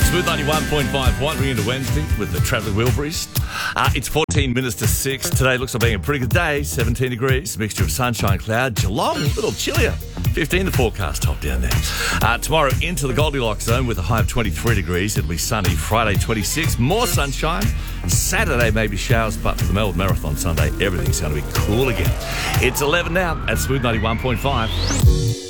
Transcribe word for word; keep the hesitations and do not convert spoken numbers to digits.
Smooth ninety-one point five, wandering into Wednesday with the Travelling Wilburys. Uh, it's fourteen minutes to six. Today looks like being a pretty good day. seventeen degrees, mixture of sunshine, cloud. Geelong, a little chillier. fifteen the forecast, top down there. Uh, tomorrow into the Goldilocks zone with a high of twenty-three degrees. It'll be sunny. Friday twenty-six, more sunshine. Saturday maybe showers, but for the Melbourne Marathon Sunday, everything's going to be cool again. It's eleven now at Smooth ninety-one point five.